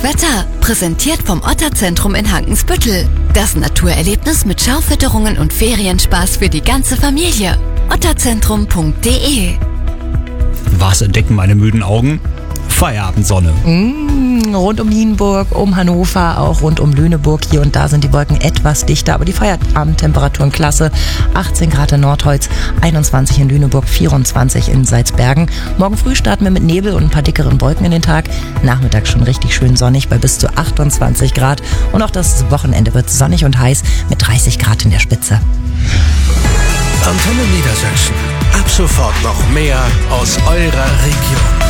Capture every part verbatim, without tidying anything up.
Schönes Wetter, präsentiert vom Otterzentrum in Hankensbüttel. Das Naturerlebnis mit Schaufütterungen und Ferienspaß für die ganze Familie. otterzentrum punkt de. Was entdecken meine müden Augen? Feierabendsonne. Mm, rund um Nienburg, um Hannover, auch rund um Lüneburg. Hier und da sind die Wolken etwas dichter, aber die Feierabendtemperaturen klasse. achtzehn Grad in Nordholz, einundzwanzig in Lüneburg, vierundzwanzig in Salzbergen. Morgen früh starten wir mit Nebel und ein paar dickeren Wolken in den Tag. Nachmittag schon richtig schön sonnig bei bis zu achtundzwanzig Grad. Und auch das Wochenende wird sonnig und heiß mit dreißig Grad in der Spitze. Antenne Niedersachsen. Ab sofort noch mehr aus eurer Region.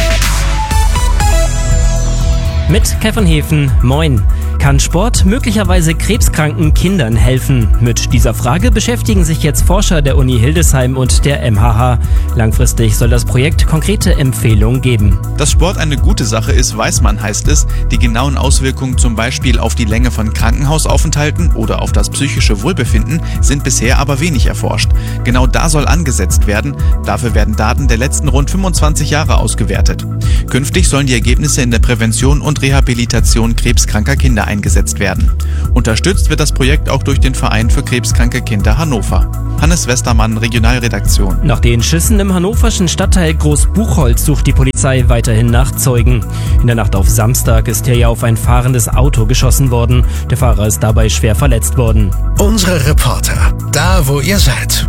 Mit Kevin Hefen, moin. Kann Sport möglicherweise krebskranken Kindern helfen? Mit dieser Frage beschäftigen sich jetzt Forscher der Uni Hildesheim und der M H H. Langfristig soll das Projekt konkrete Empfehlungen geben. Dass Sport eine gute Sache ist, weiß man, heißt es. Die genauen Auswirkungen zum Beispiel auf die Länge von Krankenhausaufenthalten oder auf das psychische Wohlbefinden sind bisher aber wenig erforscht. Genau da soll angesetzt werden. Dafür werden Daten der letzten rund fünfundzwanzig Jahre ausgewertet. Künftig sollen die Ergebnisse in der Prävention und Rehabilitation krebskranker Kinder eingesetzt werden. Unterstützt wird das Projekt auch durch den Verein für krebskranke Kinder Hannover. Hannes Westermann, Regionalredaktion. Nach den Schüssen im hannoverschen Stadtteil Großbuchholz sucht die Polizei weiterhin nach Zeugen. In der Nacht auf Samstag ist hier ja auf ein fahrendes Auto geschossen worden. Der Fahrer ist dabei schwer verletzt worden. Unsere Reporter, da wo ihr seid.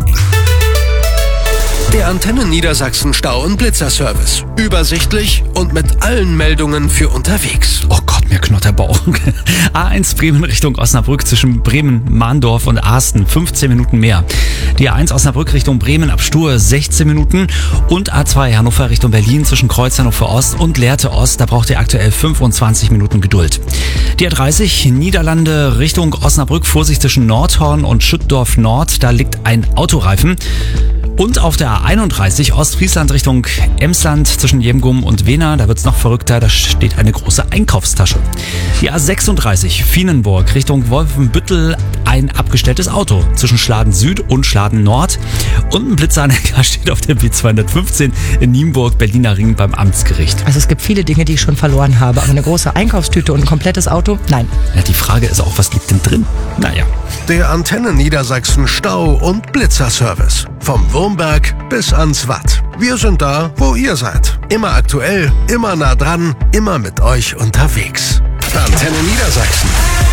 Der Antenne Niedersachsen Stau- und Blitzerservice. Übersichtlich und mit allen Meldungen für unterwegs. Oh Gott, mir knurrt der Bauch. A eins Bremen Richtung Osnabrück zwischen Bremen, Mahndorf und Asten, fünfzehn Minuten mehr. Die A eins Osnabrück Richtung Bremen ab Stur, sechzehn Minuten. Und A zwei Hannover Richtung Berlin zwischen Kreuz Hannover Ost und Lehrte Ost, da braucht ihr aktuell fünfundzwanzig Minuten Geduld. Die A dreißig Niederlande Richtung Osnabrück, Vorsicht zwischen Nordhorn und Schüttdorf Nord, da liegt ein Autoreifen. Und auf der A einunddreißig Ostfriesland Richtung Emsland zwischen Jemgum und Wena, da wird's noch verrückter, da steht eine große Einkaufstasche. Die A sechsunddreißig Vienenburg Richtung Wolfenbüttel, ein abgestelltes Auto zwischen Schladen Süd und Schladen Nord. Und ein Blitzanhänger steht auf der B zweihundertfünfzehn in Nienburg, Berliner Ring beim Amtsgericht. Also es gibt viele Dinge, die ich schon verloren habe, aber eine große Einkaufstüte und ein komplettes Auto? Nein. Ja, die Frage ist auch, was liegt denn drin? Naja. Der Antenne Niedersachsen Stau- und Blitzerservice. Vom Wurmberg bis ans Watt. Wir sind da, wo ihr seid. Immer aktuell, immer nah dran, immer mit euch unterwegs. Antenne Niedersachsen.